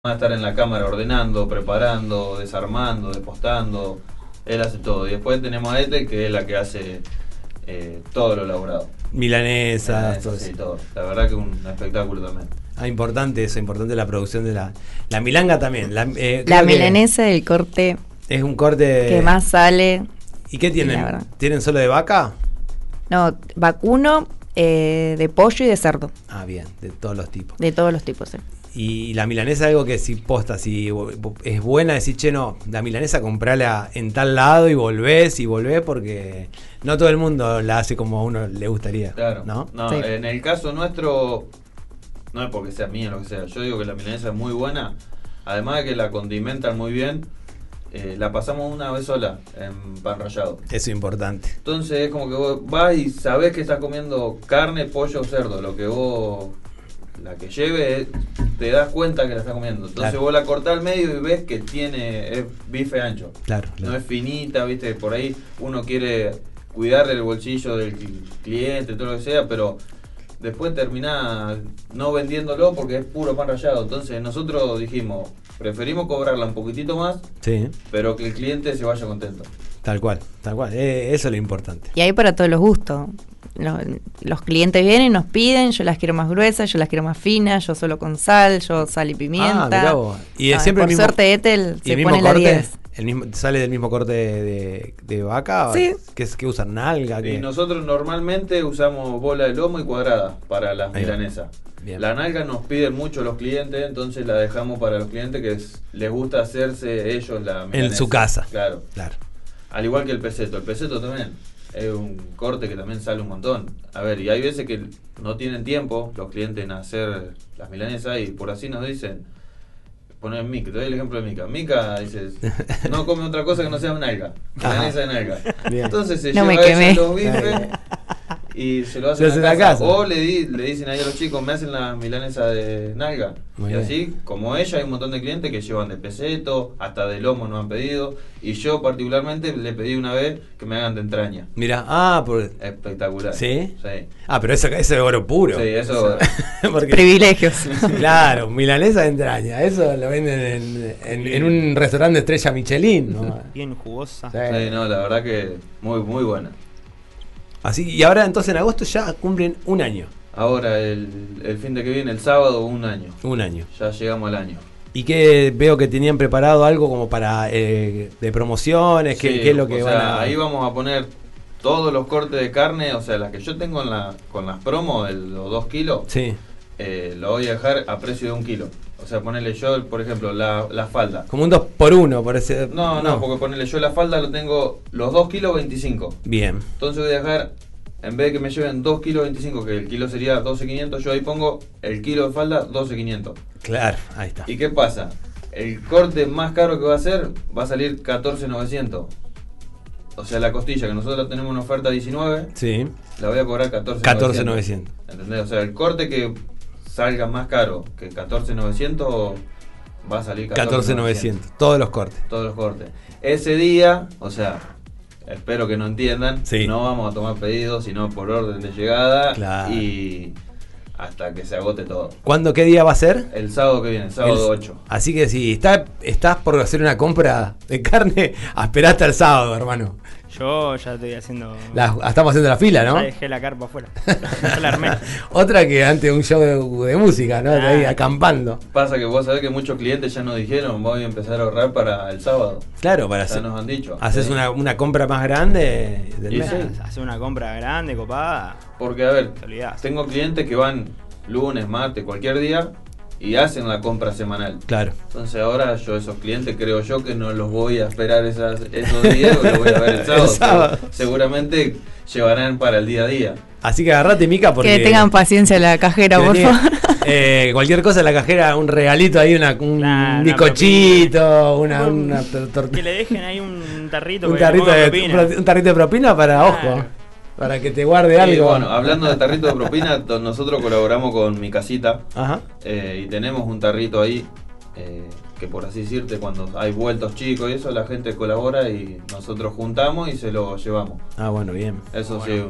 Van a estar en la cámara ordenando, preparando, desarmando, despostando. Él hace todo. Y después tenemos a Ethel, que es la que hace todo lo elaborado. Milanesas, todo Sí, eso. todo. La verdad que un espectáculo también. Importante eso, importante la producción de la milanga también. La creo que milanesa, el corte es un corte que más sale. ¿Y qué la tienen? verdad. ¿Tienen solo de vaca? No, vacuno, de pollo y de cerdo. Ah, bien, de todos los tipos. De todos los tipos, sí. Y la milanesa, algo que si posta, si es buena, decir, che, no, la milanesa comprala en tal lado y volvés porque no todo el mundo la hace como a uno le gustaría. Claro. ¿No? No, Sí. en el caso nuestro, no es porque sea mía o lo que sea. Yo digo que la milanesa es muy buena. Además de que la condimentan muy bien, la pasamos una vez sola en pan rallado. Eso es importante. Entonces es como que vos vas y sabés que estás comiendo carne, pollo o cerdo. Lo que vos, la que lleve, te das cuenta que la estás comiendo. Entonces Claro. vos la cortás al medio y ves que es bife ancho. Claro, No claro. es finita, viste, por ahí uno quiere cuidarle el bolsillo del cliente, todo lo que sea, pero después termina no vendiéndolo porque es puro pan rallado. Entonces nosotros dijimos, preferimos cobrarla un poquitito más, Sí, pero que el cliente se vaya contento. tal cual, tal cual. Eso es lo importante. Y hay para todos los gustos. Los clientes vienen y nos piden, yo las quiero más gruesas, yo las quiero más finas, yo solo con sal, yo sal y pimienta. Ah, mirá vos. Y No, siempre por el mismo, suerte Ethel ¿y se el mismo pone la corte? 10. ¿Sale del mismo corte de vaca? Sí. ¿Qué usan? ¿Nalga? Y ¿Qué? nosotros normalmente usamos bola de lomo y cuadrada para las Ahí va. milanesas. Bien. La nalga nos piden mucho los clientes, entonces la dejamos para los clientes que les gusta hacerse ellos la milanesa. En su casa. Claro. Claro. Al igual que el peseto. El peseto también es un corte que también sale un montón. A ver, y hay veces que no tienen tiempo los clientes en hacer las milanesas y por así nos dicen, poner Mica, te doy el ejemplo de Mica. Mica dice, no come otra cosa que no sea nalga. Milanesa de nalga. Bien. Entonces se No me lleva ella quemé. los bifes y se lo Se hacen hace en la casa. casa. O le dicen ahí a los chicos, me hacen la milanesa de nalga. Muy y bien. así, como ella, hay un montón de clientes que llevan de peseto, hasta de lomo nos han pedido. Y yo particularmente le pedí una vez que me hagan de entraña. Mira, Espectacular. ¿Sí? Sí. Pero eso es oro puro. Sí, eso. Porque, Privilegios. claro, milanesa de entraña. Eso lo venden en un restaurante de estrella Michelin, ¿no? Bien jugosa. Sí. Sí, no, la verdad que muy, muy buena. Así, y ahora entonces en agosto ya cumplen un año. Ahora, el fin de que viene, el sábado, un año. Un año. Ya llegamos al año. Y que veo que tenían preparado algo como para de promociones, Sí, ¿qué es lo que o van sea, a...? ahí vamos a poner todos los cortes de carne, o sea, las que yo tengo con las promos de los 2 kilos, Sí, lo voy a dejar a precio de 1 kilo. O sea, ponerle yo, por ejemplo, la falda. como un 2x1, parece. No, porque ponerle yo la falda lo tengo los 2 kilos 25. Bien, Entonces voy a dejar, en vez de que me lleven 2 kilos 25, que el kilo sería 12.500, yo ahí pongo el kilo de falda 12.500. claro, ahí está. ¿Y qué pasa? El corte más caro que va a ser va a salir 14.900. O sea, la costilla, que nosotros tenemos una oferta 19, Sí, la voy a cobrar 14.900. 14.900. ¿Entendés? O sea, el corte que salga más caro que 14.900 va a salir 14.900, todos los cortes. Todos los cortes. Ese día, o sea, espero que no entiendan, Sí. no vamos a tomar pedidos, sino por orden de llegada Claro. y hasta que se agote todo. ¿Qué día va a ser? El sábado que viene, el sábado 8. Así que si estás por hacer una compra de carne, esperá hasta el sábado, hermano. Yo ya estoy haciendo. Estamos haciendo la fila, ¿no? Ya dejé la carpa afuera. Ya la armé. Otra que antes de un show de música, ¿no? Ahí acampando. Pasa que vos sabés que muchos clientes ya nos dijeron, voy a empezar a ahorrar para el sábado. Claro, para Ya hacer. nos han dicho. Haces Sí. una compra más grande del Y mes. sí. Hacer una compra grande, copada. Porque, a ver, Te olvidás. tengo clientes que van lunes, martes, cualquier día y hacen la compra semanal. Claro. Entonces ahora yo esos clientes creo yo que no los voy a esperar esos días, los voy a ver el sábado. El sábado. Pero seguramente llevarán para el día a día. Así que agarrate, Mica, porque. Que tengan paciencia la cajera, que por tenía, favor. cualquier cosa en la cajera, un regalito ahí, un Claro, bizcochito, una Que le dejen ahí un tarrito. un que le tarrito pongan de propina. un tarrito de propina para Claro. ojo, para que te guarde Y algo. bueno, hablando de tarrito de propina, nosotros colaboramos con Mi Casita Ajá. y tenemos un tarrito ahí que por así decirte, cuando hay vueltos chicos y eso, la gente colabora y nosotros juntamos y se lo llevamos. Ah, bueno, bien. Eso Bueno. sí,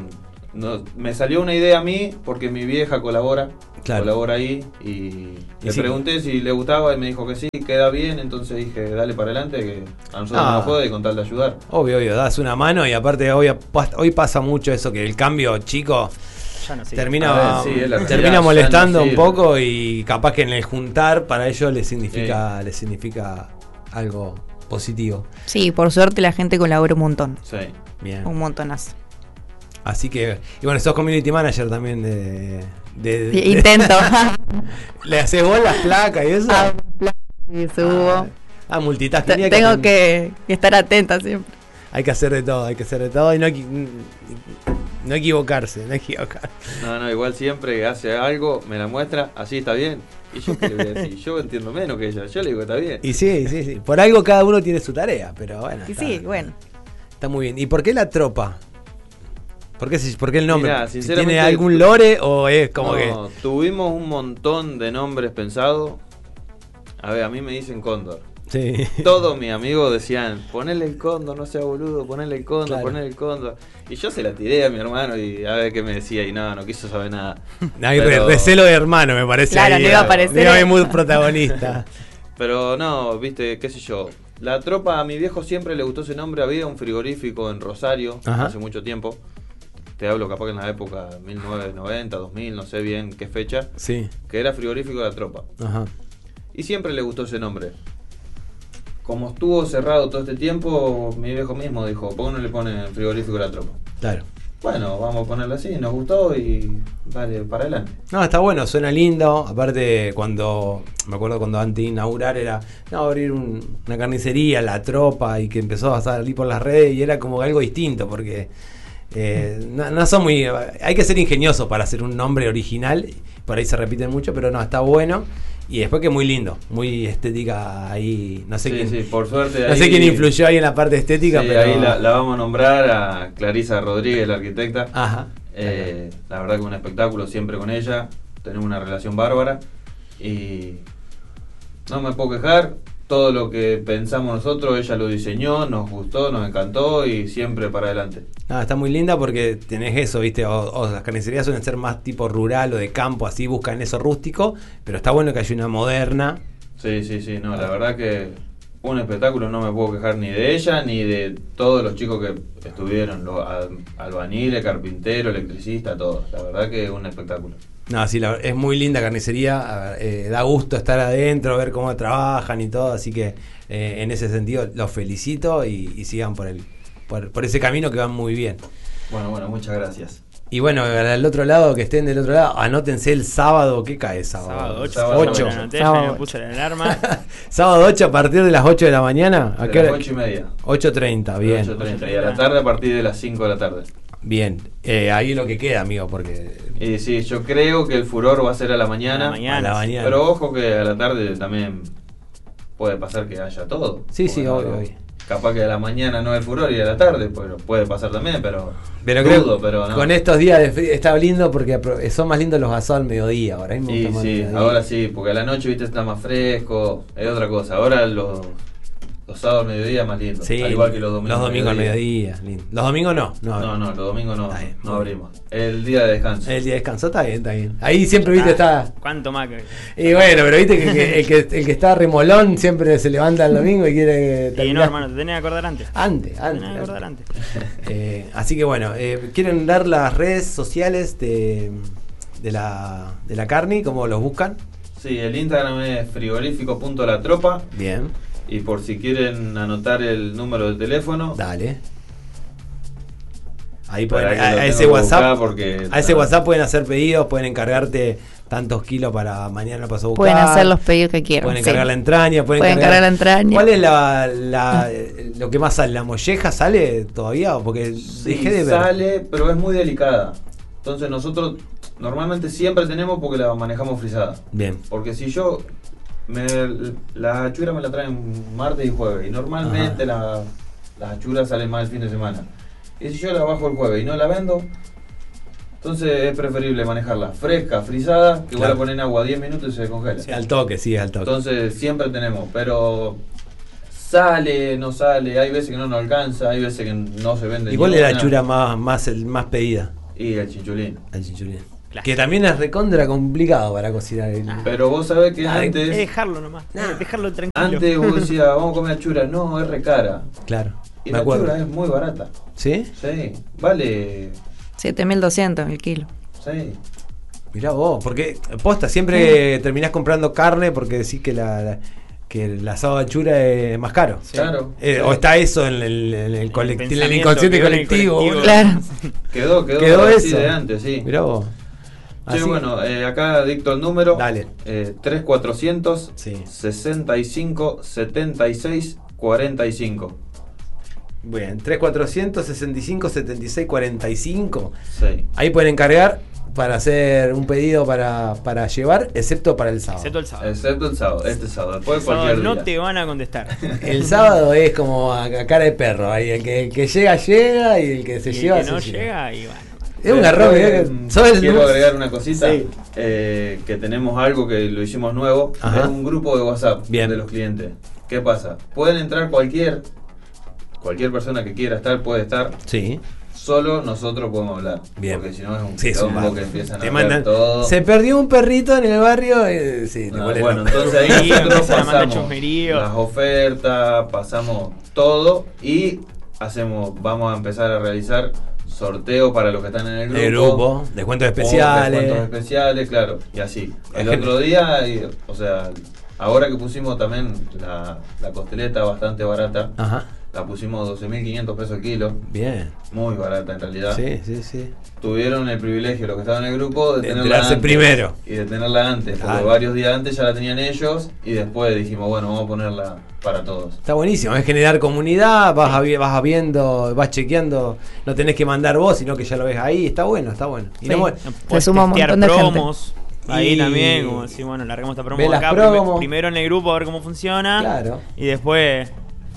no, me salió una idea a mí porque mi vieja colabora ahí y le sí. pregunté si le gustaba y me dijo que sí, queda bien, entonces dije, dale para adelante, que a nosotros no nos jode con tal de ayudar. Obvio, das una mano y aparte hoy pasa mucho eso, que el cambio chico Ya no sé. termina realidad, molestando ya no un poco y capaz que en el juntar para ellos les significa algo positivo. Sí, por suerte la gente colabora un montón. Sí. Bien. Un montonazo. Así que, y bueno, sos community manager también Intento. ¿Le haces vos las placas y eso? Y subo. Multitasking. Tengo que estar atenta siempre. Hay que hacer de todo y no equivocarse. No, igual siempre que hace algo, me la muestra, así está bien. ¿Y yo qué le voy a decir? Yo entiendo menos que ella, yo le digo está bien. Y sí. Por algo cada uno tiene su tarea, pero bueno. Bueno. Está muy bien. ¿Y por qué la tropa? ¿Por qué el nombre? Mirá, sinceramente, ¿tiene algún lore o es como que...? Tuvimos un montón de nombres pensados. A ver, a mí me dicen Cóndor. Sí. Todos mis amigos decían, ponele el cóndor, no sea boludo, ponele el cóndor, Claro. ponele el cóndor. Y yo se la tiré a mi hermano y a ver qué me decía y no quiso saber nada. Hay Pero- recelo de hermano, me parece. Claro, ahí, no iba a aparecer. No iba muy protagonista. Pero no, viste, qué sé yo. La tropa, a mi viejo siempre le gustó ese nombre. Había un frigorífico en Rosario Ajá. hace mucho tiempo. Te hablo capaz que en la época 1990, 2000, no sé bien qué fecha. Sí. Que era frigorífico de la tropa. Ajá. Y siempre le gustó ese nombre. Como estuvo cerrado todo este tiempo, mi viejo mismo dijo, ¿por qué no le ponen frigorífico de la tropa? Claro. Bueno, vamos a ponerlo así, nos gustó y dale, para adelante. No, está bueno, suena lindo. Aparte, me acuerdo cuando antes de inaugurar era abrir una carnicería, la tropa, y que empezó a salir por las redes y era como algo distinto, porque no son muy... Hay que ser ingenioso para hacer un nombre original, por ahí se repiten mucho, pero no, está bueno. Y después que muy lindo, muy estética ahí, no sé quién, por suerte. no sé quién influyó ahí en la parte estética, sí, pero... ahí la vamos a nombrar a Clarisa Rodríguez, la arquitecta. Ajá. La verdad que un espectáculo siempre con ella, tenemos una relación bárbara y no me puedo quejar. Todo lo que pensamos nosotros, ella lo diseñó, nos gustó, nos encantó y siempre para adelante. Está muy linda porque tenés eso, ¿viste? O las carnicerías suelen ser más tipo rural o de campo, así buscan eso rústico, pero está bueno que haya una moderna. Sí, no, la verdad que un espectáculo, no me puedo quejar ni de ella ni de todos los chicos que estuvieron, albañiles, carpintero, electricista, todos. La verdad que un espectáculo. No, sí, es muy linda carnicería, da gusto estar adentro, ver cómo trabajan y todo, así que en ese sentido los felicito y sigan por ese camino que van muy bien. Bueno, muchas gracias. Y bueno, al otro lado, que estén del otro lado, anótense el sábado. ¿Qué cae sábado? Sábado 8. Sábado 8. Me anoté, Sábado me puse la alarma. Sábado 8 a partir de las 8 de la mañana. ¿A De qué las hora? 8:30. 8:30, bien. 8:30. Y a la tarde a partir de las 5 de la tarde. Bien, ahí es lo que queda, amigo, porque... Y sí, yo creo que el furor va a ser a la mañana. A la mañana. Pero ojo que a la tarde también puede pasar que haya todo. Sí, Bueno, obvio. Capaz que a la mañana no el furor y a la tarde, pues puede pasar también, pero Pero pero no. con estos días de frío está lindo porque son más lindos los asados al mediodía. Ahora mismo Sí, está más sí, mediodía. ahora sí, porque a la noche, viste, está más fresco, es otra cosa. Ahora los sábados al mediodía más lindo, Sí, al igual que los domingos. Los domingos al mediodía, lindo. Los domingos no. No, los domingos no, Está bien, no muy abrimos. El día de descanso. El día de descanso está bien. Ahí siempre, viste, está... ¿Cuánto más que.? Y bueno, pero viste que el que está remolón siempre se levanta el domingo y quiere Y terminar. no, hermano, te tenés que acordar antes. Antes. Te tenés que acordar antes. Así que bueno, ¿quieren dar las redes sociales de la Carni? ¿Cómo los buscan? Sí, el Instagram es frigorífico.latropa. Bien, Y por si quieren anotar el número de teléfono, dale. Ahí para pueden, que lo a tengo ese que WhatsApp, buscar porque a ese WhatsApp pueden hacer pedidos, pueden encargarte tantos kilos para mañana paso a buscar. Pueden hacer los pedidos que quieran. Pueden sí. encargar la entraña, Pueden cargar la entraña. ¿Cuál es lo que más sale? ¿La molleja sale todavía? Porque sí, dejé de ver. sale, pero es muy delicada. Entonces nosotros normalmente siempre tenemos porque la manejamos frisada. Bien. Porque si yo la achura me la traen martes y jueves y normalmente las achuras salen más el fin de semana. Y si yo la bajo el jueves y no la vendo, entonces es preferible manejarla fresca, frisada, que Claro. voy a poner en agua 10 minutos y se congela. Sí, al toque. Entonces siempre tenemos, pero sale, no sale, hay veces que no nos alcanza, hay veces que no se vende. ¿Y cuál ni es la una. achura más pedida? Y el chinchulín. El chinchulín. Clásico. Que también es recontra complicado para cocinar. Pero vos sabés que Ah, Es antes, dejarlo nomás. Dejarlo tranquilo. antes vos decías, vamos a comer achura. No, es re cara. Claro, Y me la acuerdo. achura es muy barata. ¿Sí? Sí, vale. 7.200 el kilo. Sí. Mirá vos, porque posta, siempre terminás comprando carne porque decís que que el asado de achura es más caro. Claro. O está eso en el pensamiento, inconsciente quedó en el colectivo. colectivo. Claro. Quedó así eso. de antes, sí. Mirá vos. Sí, Así- bueno, acá dicto el número. Dale. 3400 Sí. 65 76 45. Bien, 3400 65 76 45. Sí. Ahí pueden encargar para hacer un pedido para llevar, excepto para el sábado. Excepto el sábado. Excepto el sábado, este sábado. Después El sábado cualquier no día. te van a contestar. El sábado es como a cara de perro. Ahí el que llega, llega, y el que se Y el lleva, que se no lleva. llega y bueno. Es un error, mirá que sos el Quiero luz. agregar una cosita. Sí. Que tenemos algo que lo hicimos nuevo. Ajá. Es un grupo de WhatsApp Bien. de los clientes. ¿Qué pasa? Pueden entrar cualquier persona que quiera estar, puede estar. Sí. Solo nosotros podemos hablar. Bien. Porque si no es un Sí, es un quilombo bardo. que empiezan Te a mandan- ver todo. Se perdió un perrito en el barrio. Sí, te Ah, vuelve bueno, loco. entonces ahí Sí, nosotros empiezan a mandar pasamos chusmeríos. las ofertas, pasamos todo y vamos a empezar a realizar sorteos para los que están en el grupo. El grupo, descuentos especiales. Descuentos especiales, claro, y así. El Hay otro día, o sea, ahora que pusimos también la costeleta bastante barata, Ajá. la pusimos 12.500 pesos el kilo, Bien. muy barata en realidad. Sí. Tuvieron el privilegio los que estaban en el grupo de De tenerla enterarse antes. primero. Y de tenerla antes, porque Claro. varios días antes ya la tenían ellos y después dijimos, bueno, vamos a ponerla para todos. Está buenísimo, es generar comunidad, vas viendo, vas chequeando, no tenés que mandar vos, sino que ya lo ves ahí, está bueno. Y Sí. no mu- Se suma un testear montón de gente. promos. Ahí Y- también, como decir, bueno, largamos esta promo Ve las acá. promos. Primero en el grupo a ver cómo funciona. Claro. Y después.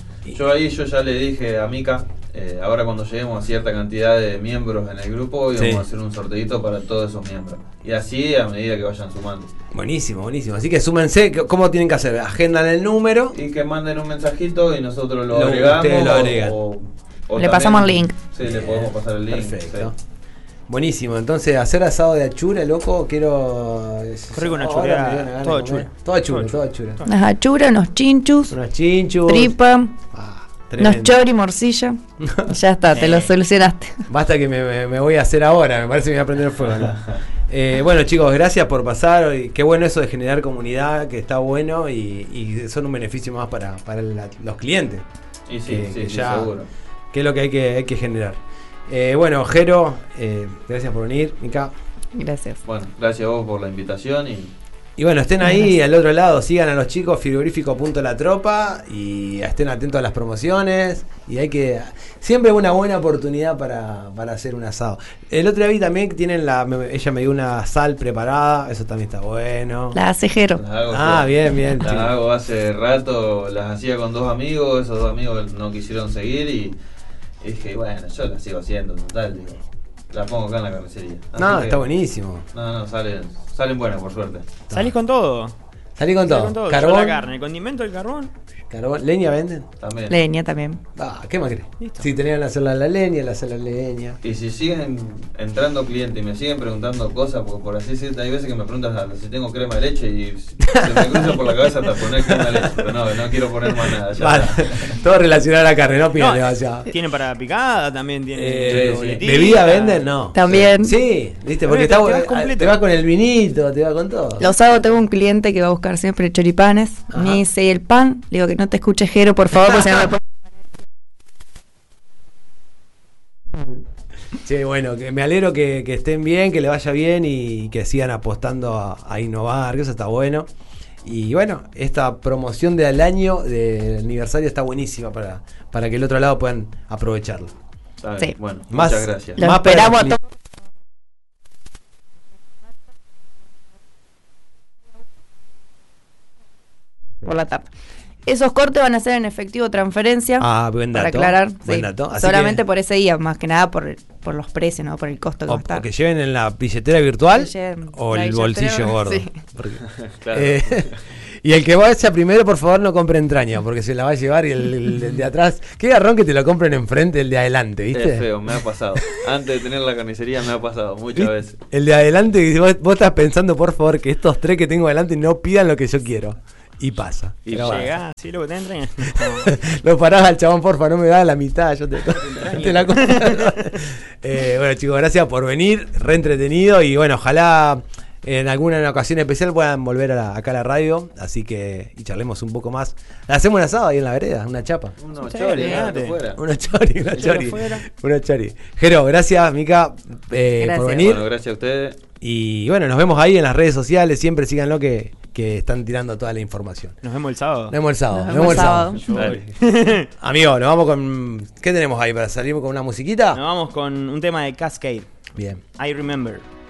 Yo ya le dije a Mica, ahora cuando lleguemos a cierta cantidad de miembros en el grupo, íbamos Sí. a hacer un sorteito para todos esos miembros. Y así a medida que vayan sumando. Buenísimo. Así que súmense, ¿cómo tienen que hacer? Agendan el número. Y que manden un mensajito y nosotros lo Ustedes agregamos. lo agregan. O Le pasamos el link. Sí, le podemos pasar el link. Perfecto. sí. Buenísimo, entonces hacer asado de achura, loco, quiero... Corre con Ahora achura, me dio una gana todo de comer. achura. Todo achura. Unas achuras, unos chinchus, Unos chinchus. tripa, Ah, unos tremendo. chori, morcilla. Ya está, te lo solucionaste. Basta que me voy a hacer ahora, me parece que me voy a prender fuego. ¿no? Bueno, chicos, gracias por pasar. Y qué bueno eso de generar comunidad, que está bueno y son un beneficio más para los clientes. Y sí, que sí, ya- seguro. Que es lo que hay que generar. Bueno, Jero, gracias por venir, Mica. Gracias. Bueno, gracias a vos por la invitación Y bueno, estén ahí al otro lado, sigan a los chicos, frigorífico.latropa y estén atentos a las promociones. Y hay que. Siempre es una buena oportunidad para hacer un asado. El otro día vi también que tienen ella me dio una sal preparada, eso también está bueno. La hace Jero. las hago. Ah, bien. Las hago hace rato, las hacía con 2 amigos, esos 2 amigos no quisieron seguir y dije, bueno, yo las sigo haciendo, total, digo, las pongo acá en la carnicería. Así No, que- está buenísimo. No, salen buenas por suerte. Salís con todo. Salí con Salís todo. con todo. Yo Carbón, la carne, el condimento, el carbón. carbón, leña venden. También. Leña también. ¿Qué más crees? Listo. Si tenían que hacerla a la leña, la hacen a la leña. Y si siguen entrando clientes y me siguen preguntando cosas, porque por así decirlo, hay veces que me preguntan si tengo crema de leche y se me cruza por la cabeza hasta poner crema de leche, pero no quiero poner más nada. Ya Vale. está. Todo relacionado a la carne, no pidan No, demasiado. tiene para picada, también tiene. sí. boletita. ¿Bebida venden? No. También. Sí, viste, porque Te vas completo. te vas con el vinito, te vas con todo. Los sábados tengo un cliente que va a buscar siempre choripanes. Ajá. Me dice, ¿y el pan? Le digo que no te escuche Jero, por favor, porque se me pone- Sí, bueno, que me alegro que estén bien, que le vaya bien y que sigan apostando a innovar, que eso está bueno. Y bueno, esta promoción del año, del aniversario, está buenísima para que el otro lado puedan aprovecharlo. Está Sí. bien, bueno, Más- muchas gracias. Lo Más para esperamos a los todos. Por la tarde. Esos cortes van a ser en efectivo transferencia. Ah, buen dato. Para aclarar, Buen sí. dato. Así Solamente que- por ese día, más que nada por los precios, no por el costo que va a O estar. que lleven en la billetera virtual Que lleven o la el billetera, bolsillo gordo. sí. Porque- Claro. Y el que vaya primero, por favor, no compre entraña, porque se la va a llevar y el de atrás. Qué garrón que te lo compren enfrente, el de adelante, ¿viste? Es feo, me ha pasado. Antes de tener la carnicería me ha pasado muchas veces. El de adelante, que vos estás pensando, por favor, que estos 3 que tengo adelante no pidan lo que yo quiero. Y pasa. Y Pero bueno. Llegás, sí, lo que te entra. Lo parás al chabón, porfa, no me da la mitad, yo te la compro. Bueno, chicos, gracias por venir, re entretenido y bueno, ojalá en alguna ocasión especial puedan volver acá a la radio, así que y charlemos un poco más. Hacemos un asado ahí en la vereda, una chapa. Unos Sí, choris, olvidate. fuera. Una chori, una chori. fuera. Una chori. Jero, gracias, Mica, Gracias. por venir. Bueno, gracias a ustedes. Y bueno, nos vemos ahí en las redes sociales, siempre síganlo que están tirando toda la información. Nos vemos el sábado. Nos vemos el sábado. Nos vemos el sábado. Yo voy. Dale. Amigo, nos vamos con... ¿Qué tenemos ahí para salir con una musiquita? Nos vamos con un tema de Cascade. Bien. I Remember.